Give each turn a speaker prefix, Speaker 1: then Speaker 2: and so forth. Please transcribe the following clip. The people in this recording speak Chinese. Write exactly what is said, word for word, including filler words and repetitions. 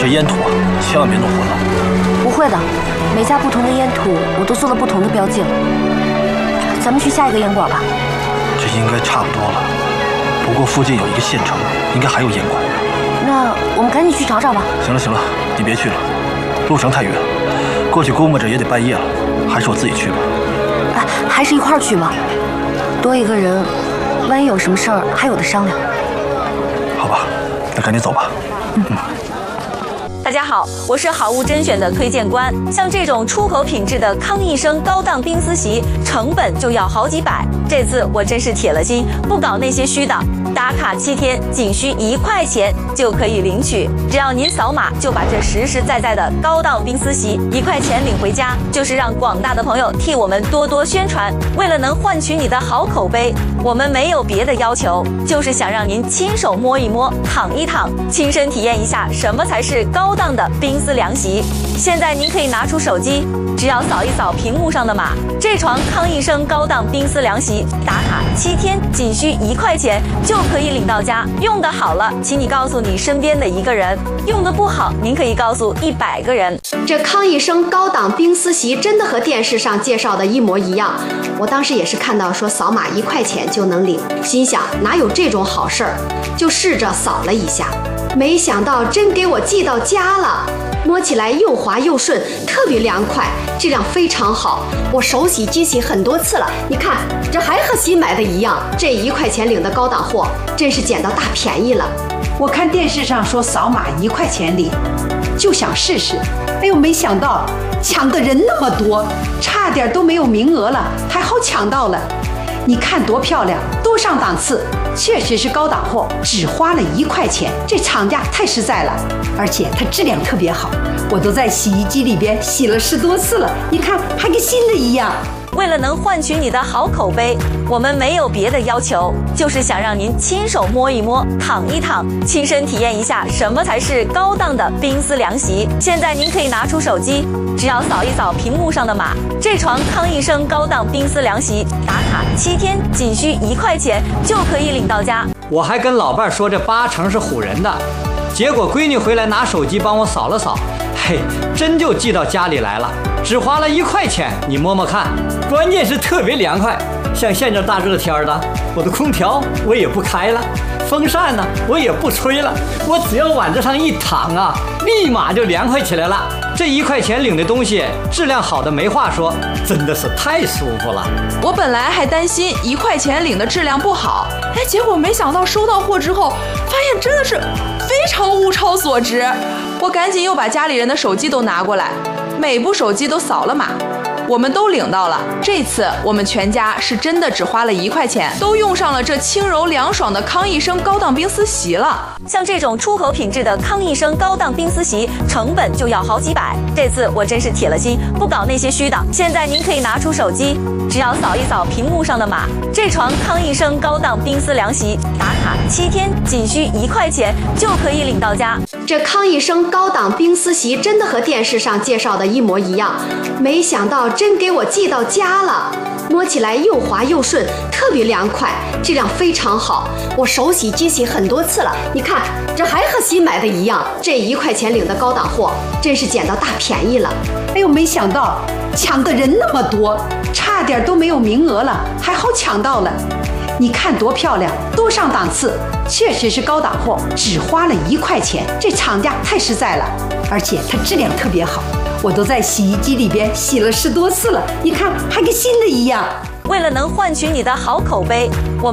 Speaker 1: 烟土啊，千万别弄混了。
Speaker 2: 不会的，每家不同的烟土我都做了不同的标记了。咱们去下一个烟馆吧。
Speaker 1: 这应该差不多了，不过附近有一个县城，应该还有烟馆。
Speaker 2: 那我们赶紧去找找吧。
Speaker 1: 行了行了，你别去了，路程太远，过去估摸着也得半夜了，还是我自己去吧。
Speaker 2: 哎，还是一块儿去吧，多一个人，万一有什么事儿还有的商量。
Speaker 1: 好吧，那赶紧走吧。嗯。嗯
Speaker 3: 大家好，我是好物甄选的推荐官。像这种出口品质的康益生高档冰丝席，成本就要好几百。这次我真是铁了心，不搞那些虚的。打卡七天，仅需一块钱就可以领取。只要您扫码，就把这实实在在的高档冰丝席一块钱领回家，就是让广大的朋友替我们多多宣传。为了能换取你的好口碑，我们没有别的要求，就是想让您亲手摸一摸、躺一躺，亲身体验一下什么才是高档的冰丝凉席。现在您可以拿出手机，只要扫一扫屏幕上的码，这床康益生高档冰丝凉席打卡七天，仅需一块钱就可以领到家。用得好了，请你告诉你身边的一个人；用得不好，您可以告诉一百个人。
Speaker 4: 这康益生高档冰丝席真的和电视上介绍的一模一样。我当时也是看到说扫码一块钱就能领，心想哪有这种好事儿，就试着扫了一下，没想到真给我寄到家了。摸起来又滑又顺，特别凉快，质量非常好。我手洗机洗很多次了，你看这还和新买的一样。这一块钱领的高档货，真是捡到大便宜了。
Speaker 5: 我看电视上说扫码一块钱领，就想试试。哎呦，没想到抢的人那么多，差点都没有名额了，还好抢到了。你看多漂亮，多上档次，确实是高档货，只花了一块钱，这厂家太实在了，而且它质量特别好，我都在洗衣机里边洗了十多次了，你看还跟新的一样。
Speaker 3: 为了能换取你的好口碑，我们没有别的要求，就是想让您亲手摸一摸、躺一躺，亲身体验一下什么才是高档的冰丝凉席。现在您可以拿出手机，只要扫一扫屏幕上的码，这床康益生高档冰丝凉席打卡七天，仅需一块钱就可以领到家。
Speaker 6: 我还跟老伴儿说这八成是唬人的，结果闺女回来拿手机帮我扫了扫，嘿，真就寄到家里来了，只花了一块钱，你摸摸看。关键是特别凉快，像现在大热天的，我的空调我也不开了，风扇呢我也不吹了，我只要往这上一躺啊，立马就凉快起来了。这一块钱领的东西质量好的没话说，真的是太舒服了。
Speaker 7: 我本来还担心一块钱领的质量不好，哎，结果没想到收到货之后，发现真的是非常物超所值。我赶紧又把家里人的手机都拿过来，每部手机都扫了码，我们都领到了。这次我们全家是真的只花了一块钱，都用上了这轻柔凉爽的康益生高档冰丝席了。
Speaker 3: 像这种出口品质的康益生高档冰丝席，成本就要好几百。这次我真是铁了心，不搞那些虚的。现在您可以拿出手机，只要扫一扫屏幕上的码，这床康益生高档冰丝凉席打卡七天，仅需一块钱就可以领到家。
Speaker 4: 这康益生高档冰丝席真的和电视上介绍的一模一样，没想到真给我寄到家了。摸起来又滑又顺，特别凉快，质量非常好。我手洗机洗很多次了，你看这还和新买的一样。这一块钱领的高档货，真是捡到大便宜了。
Speaker 5: 哎呦，没想到抢的人那么多，差点都没有名额了，还好抢到了。你看多漂亮，多上档次，确实是高档货，只花了一块钱，这厂家太实在了，而且它质量特别好，我都在洗衣机里边洗了十多次了，你看还跟新的一样。
Speaker 3: 为了能换取你的好口碑，我